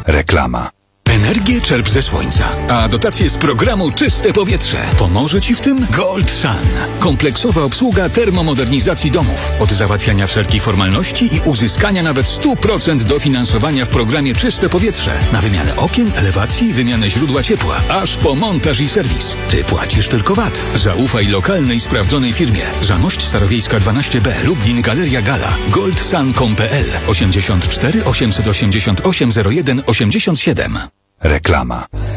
Reklama. Energię czerp ze słońca, a dotacje z programu Czyste Powietrze. Pomoże Ci w tym Gold Sun. Kompleksowa obsługa termomodernizacji domów. Od załatwiania wszelkich formalności i uzyskania nawet 100% dofinansowania w programie Czyste Powietrze. Na wymianę okien, elewacji, wymianę źródła ciepła, aż po montaż i serwis. Ty płacisz tylko VAT. Zaufaj lokalnej, sprawdzonej firmie. Zamość Starowiejska 12B, Lublin, Galeria Gala. goldsun.pl 84 888 01 87. Reklama.